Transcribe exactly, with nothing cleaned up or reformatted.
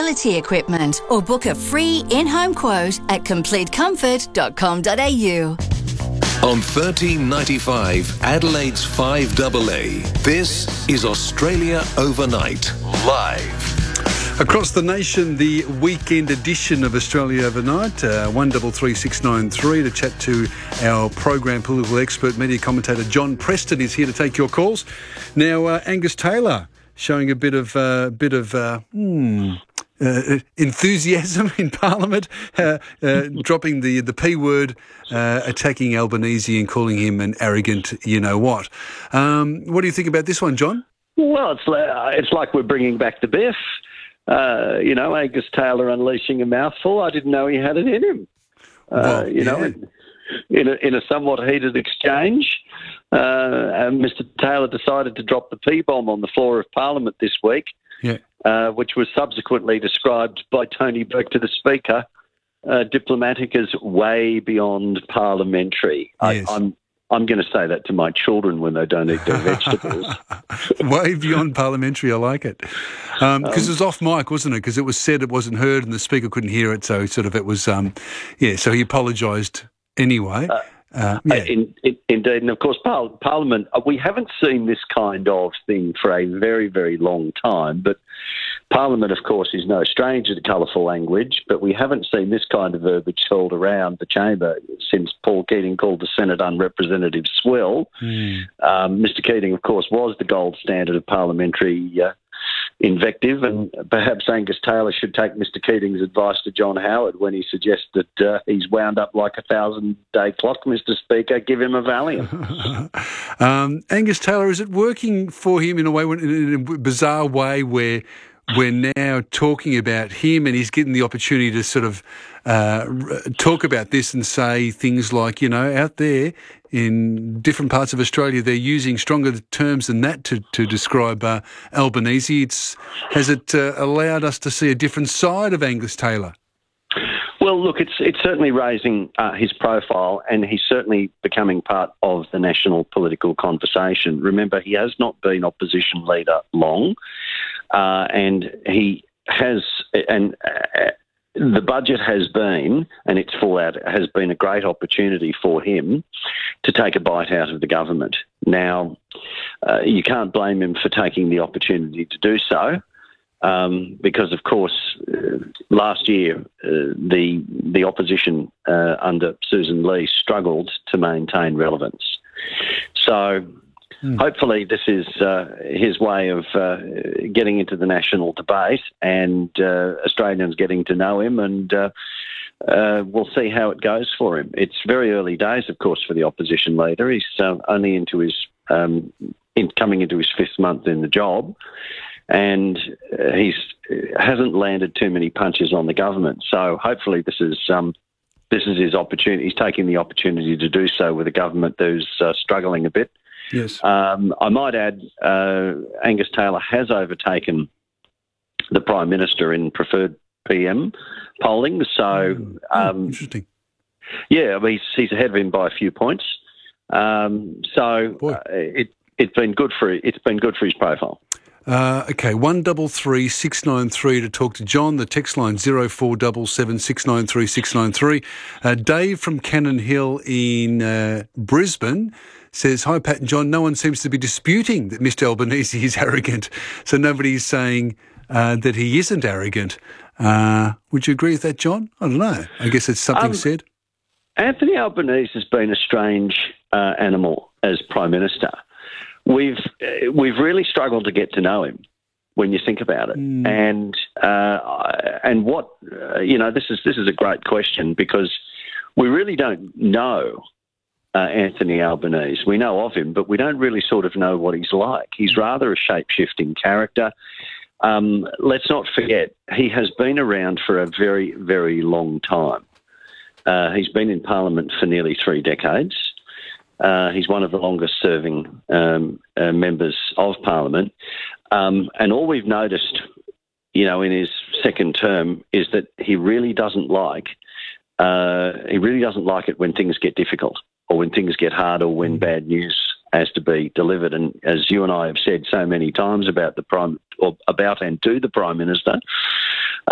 fertility equipment or book a free in-home quote at complete comfort dot com dot a u. On thirteen ninety-five, Adelaide's five A A, this is Australia Overnight, live. Across the nation, the weekend edition of Australia Overnight, uh, one three three six nine three, to chat to our program political expert, media commentator John Preston is here to take your calls. Now, uh, Angus Taylor showing a bit of uh, bit of uh, hmm, uh, enthusiasm in Parliament, uh, uh, dropping the the P word, uh, attacking Albanese and calling him an arrogant you know what. Um, what do you think about this one, John? Well, it's uh, it's like we're bringing back the Biff. Uh, you know, Angus Taylor unleashing a mouthful. I didn't know he had it in him. Uh, well, you know, yeah. in, in, a, in a somewhat heated exchange, uh, and Mister Taylor decided to drop the P-bomb on the floor of Parliament this week, yeah. uh, which was subsequently described by Tony Burke to the Speaker, uh, diplomatic as way beyond parliamentary. Yes. I, I'm I'm going to say that to my children when they don't eat their vegetables. Way beyond parliamentary, I like it. Because um, um, it was off mic, wasn't it? Because it was said it wasn't heard and the Speaker couldn't hear it, so sort of it was, um, yeah, so he apologised anyway. Uh, uh, yeah. in, in, indeed, and of course, par- Parliament, we haven't seen this kind of thing for a very, very long time, but Parliament, of course, is no stranger to colourful language, but we haven't seen this kind of verbiage hurled around the chamber since Paul Keating called the Senate unrepresentative swill. Mm. Um, Mister Keating, of course, was the gold standard of parliamentary uh, invective, and perhaps Angus Taylor should take Mister Keating's advice to John Howard when he suggests that uh, he's wound up like a thousand-day clock, Mister Speaker. Give him a Valium. um, Angus Taylor, is it working for him in a way, in a bizarre way, where we're now talking about him and he's getting the opportunity to sort of uh, talk about this and say things like, you know, out there in different parts of Australia, they're using stronger terms than that to, to describe uh, Albanese. It's, has it uh, allowed us to see a different side of Angus Taylor? Well, look, it's it's certainly raising uh, his profile, and he's certainly becoming part of the national political conversation. Remember, he has not been opposition leader long, uh, and he has, and uh, the budget has been, and its fallout has been a great opportunity for him to take a bite out of the government. Now, uh, you can't blame him for taking the opportunity to do so. Um, because, of course, uh, last year uh, the the opposition uh, under Susan Lee struggled to maintain relevance. So mm. hopefully this is uh, his way of uh, getting into the national debate and uh, Australians getting to know him, and uh, uh, we'll see how it goes for him. It's very early days, of course, for the opposition leader. He's uh, only into his um, in, coming into his fifth month in the job. And uh, he's hasn't landed too many punches on the government. So hopefully this is um, this is his opportunity. He's taking the opportunity to do so with a government who's uh, struggling a bit. Yes. Um, I might add, uh, Angus Taylor has overtaken the Prime Minister in preferred P M polling. So mm. oh, um, interesting. Yeah, I mean, he's, he's ahead of him by a few points. Um, so uh, it it's been good for it's been good for his profile. Uh, okay, one double three six nine three to talk to John. The text line zero four seven seven six nine three six nine three. Uh, Dave from Cannon Hill in uh, Brisbane says, "Hi Pat and John. No one seems to be disputing that Mister Albanese is arrogant, so nobody's saying uh, that he isn't arrogant. Uh, would you agree with that, John? I don't know. I guess it's something um, said." Anthony Albanese has been a strange uh, animal as Prime Minister. We've uh, we've really struggled to get to know him when you think about it, mm. and uh, and what uh, you know. This is this is a great question because we really don't know uh, Anthony Albanese. We know of him, but we don't really sort of know what he's like. He's rather a shape-shifting character. Um, let's not forget he has been around for a very very long time. Uh, he's been in Parliament for nearly three decades. Uh, he's one of the longest-serving um, uh, members of Parliament. Um, and all we've noticed, you know, in his second term is that he really doesn't like, uh, he really doesn't like it when things get difficult or when things get hard or when bad news has to be delivered. And as you and I have said so many times about the Prime, or about and to the Prime Minister,